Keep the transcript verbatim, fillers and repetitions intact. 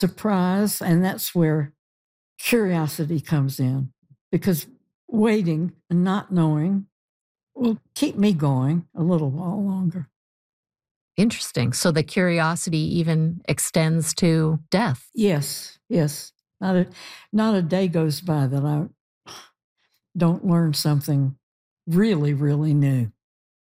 surprise, and that's where curiosity comes in, because waiting and not knowing will keep me going a little while longer. Interesting. So the curiosity even extends to death. Yes, yes. Not a, not a day goes by that I don't learn something really, really new.